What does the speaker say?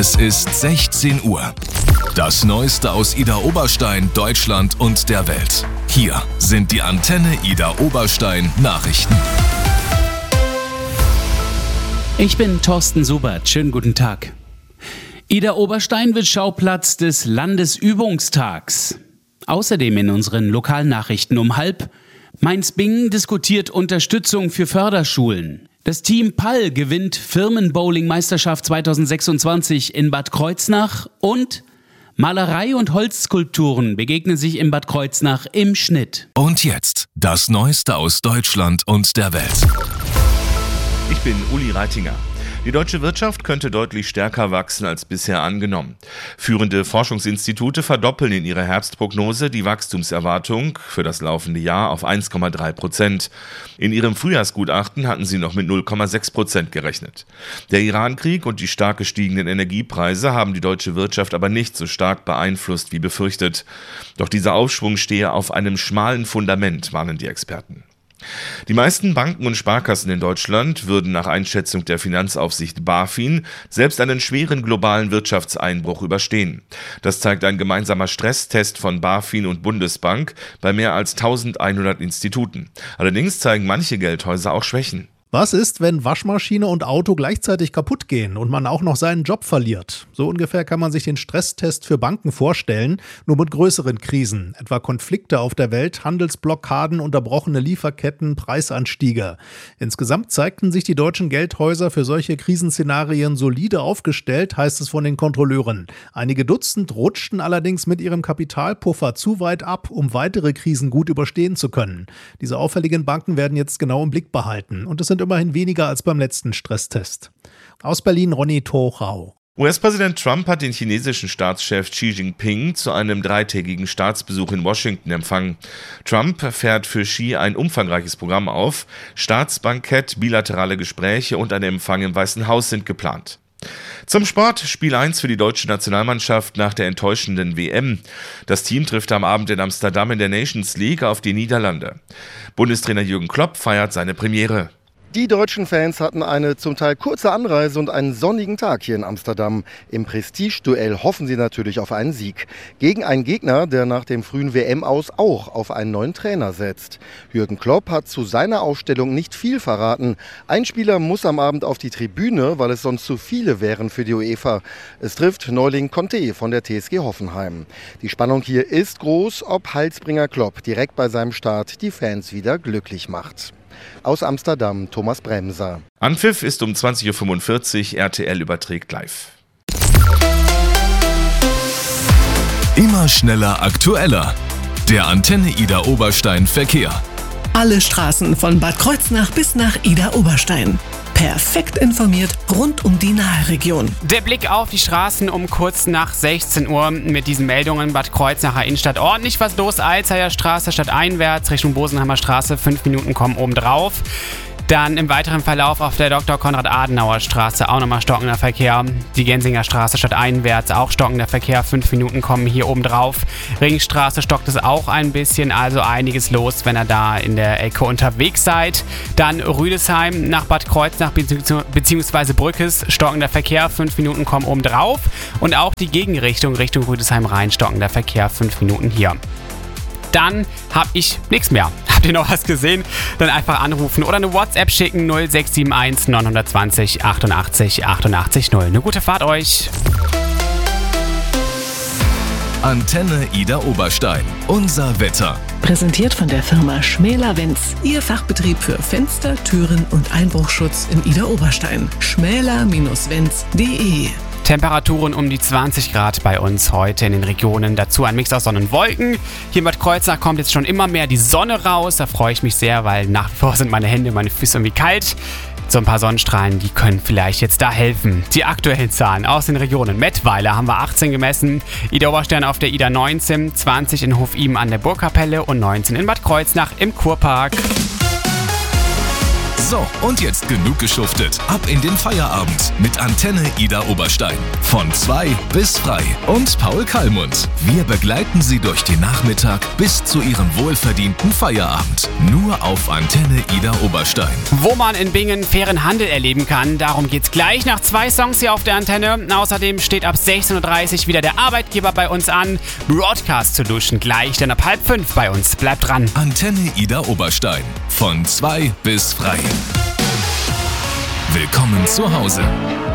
Es ist 16 Uhr. Das Neueste aus Ida Oberstein, Deutschland und der Welt. Hier sind die Antenne Ida Oberstein Nachrichten. Ich bin Thorsten Subert. Schönen guten Tag. Ida Oberstein wird Schauplatz des Landesübungstags. Außerdem in unseren Lokalnachrichten um 12:30. Mainz-Bingen diskutiert Unterstützung für Förderschulen. Das Team Pall gewinnt Firmenbowling-Meisterschaft 2026 in Bad Kreuznach und Malerei und Holzskulpturen begegnen sich in Bad Kreuznach im Schnitt. Und jetzt das Neueste aus Deutschland und der Welt. Ich bin Uli Reitinger. Die deutsche Wirtschaft könnte deutlich stärker wachsen als bisher angenommen. Führende Forschungsinstitute verdoppeln in ihrer Herbstprognose die Wachstumserwartung für das laufende Jahr auf 1,3%. In ihrem Frühjahrsgutachten hatten sie noch mit 0,6% gerechnet. Der Irankrieg und die stark gestiegenen Energiepreise haben die deutsche Wirtschaft aber nicht so stark beeinflusst wie befürchtet. Doch dieser Aufschwung stehe auf einem schmalen Fundament, warnen die Experten. Die meisten Banken und Sparkassen in Deutschland würden nach Einschätzung der Finanzaufsicht BaFin selbst einen schweren globalen Wirtschaftseinbruch überstehen. Das zeigt ein gemeinsamer Stresstest von BaFin und Bundesbank bei mehr als 1100 Instituten. Allerdings zeigen manche Geldhäuser auch Schwächen. Was ist, wenn Waschmaschine und Auto gleichzeitig kaputt gehen und man auch noch seinen Job verliert? So ungefähr kann man sich den Stresstest für Banken vorstellen, nur mit größeren Krisen, etwa Konflikte auf der Welt, Handelsblockaden, unterbrochene Lieferketten, Preisanstiege. Insgesamt zeigten sich die deutschen Geldhäuser für solche Krisenszenarien solide aufgestellt, heißt es von den Kontrolleuren. Einige Dutzend rutschten allerdings mit ihrem Kapitalpuffer zu weit ab, um weitere Krisen gut überstehen zu können. Diese auffälligen Banken werden jetzt genau im Blick behalten und es sind immerhin weniger als beim letzten Stresstest. Aus Berlin Ronny Tochau. US-Präsident Trump hat den chinesischen Staatschef Xi Jinping zu einem 3-tägigen Staatsbesuch in Washington empfangen. Trump fährt für Xi ein umfangreiches Programm auf. Staatsbankett, bilaterale Gespräche und ein Empfang im Weißen Haus sind geplant. Zum Sport, Spiel 1 für die deutsche Nationalmannschaft nach der enttäuschenden WM. Das Team trifft am Abend in Amsterdam in der Nations League auf die Niederlande. Bundestrainer Jürgen Klopp feiert seine Premiere. Die deutschen Fans hatten eine zum Teil kurze Anreise und einen sonnigen Tag hier in Amsterdam. Im Prestigeduell hoffen sie natürlich auf einen Sieg. Gegen einen Gegner, der nach dem frühen WM-Aus auch auf einen neuen Trainer setzt. Jürgen Klopp hat zu seiner Aufstellung nicht viel verraten. Ein Spieler muss am Abend auf die Tribüne, weil es sonst zu viele wären für die UEFA. Es trifft Neuling Conte von der TSG Hoffenheim. Die Spannung hier ist groß, ob Heilsbringer Klopp direkt bei seinem Start die Fans wieder glücklich macht. Aus Amsterdam, Thomas Bremser. Anpfiff ist um 20.45 Uhr, RTL überträgt live. Immer schneller, aktueller. Der Antenne Ida Oberstein Verkehr. Alle Straßen von Bad Kreuznach bis nach Ida Oberstein. Perfekt informiert rund um die Naheregion. Der Blick auf die Straßen um kurz nach 16 Uhr mit diesen Meldungen. Bad Kreuznacher Innenstadt ordentlich was los. Alzheimer Straße stadteinwärts Richtung Bosenheimer Straße. 5 Minuten kommen obendrauf. Dann im weiteren Verlauf auf der Dr. Konrad-Adenauer-Straße auch nochmal stockender Verkehr. Die Gensinger Straße stadteinwärts auch stockender Verkehr. 5 Minuten kommen hier oben drauf. Ringstraße stockt es auch ein bisschen, also einiges los, wenn ihr da in der Ecke unterwegs seid. Dann Rüdesheim nach Bad Kreuznach bzw. Brückes stockender Verkehr. 5 Minuten kommen oben drauf. Und auch die Gegenrichtung Richtung Rüdesheim rein stockender Verkehr. 5 Minuten hier. Dann habe ich nichts mehr. Habt ihr noch was gesehen? Dann einfach anrufen oder eine WhatsApp schicken 0671 920 88 88 0. Eine gute Fahrt euch. Antenne Ida Oberstein. Unser Wetter. Präsentiert von der Firma Schmäler-Wenz. Ihr Fachbetrieb für Fenster, Türen und Einbruchschutz in Ida Oberstein. schmäler-wenz.de. Temperaturen um die 20 Grad bei uns heute in den Regionen. Dazu ein Mix aus Sonne und Wolken. Hier in Bad Kreuznach kommt jetzt schon immer mehr die Sonne raus. Da freue ich mich sehr, weil nach wie vor sind meine Hände, meine Füße irgendwie kalt. So ein paar Sonnenstrahlen, die können vielleicht jetzt da helfen. Die aktuellen Zahlen aus den Regionen. Mettweiler haben wir 18 gemessen. Ida Oberstein auf der Ida 19, 20 in Hofihm an der Burgkapelle und 19 in Bad Kreuznach im Kurpark. So, und jetzt genug geschuftet. Ab in den Feierabend mit Antenne Ida Oberstein. Von 2 bis frei. Und Paul Kallmund. Wir begleiten Sie durch den Nachmittag bis zu Ihrem wohlverdienten Feierabend. Nur auf Antenne Ida Oberstein. Wo man in Bingen fairen Handel erleben kann, darum geht's gleich nach 2 Songs hier auf der Antenne. Außerdem steht ab 16.30 Uhr wieder der Arbeitgeber bei uns an. Broadcast Solution gleich, dann ab 4:30 bei uns. Bleibt dran. Antenne Ida Oberstein. Von 2 bis frei. Willkommen zu Hause.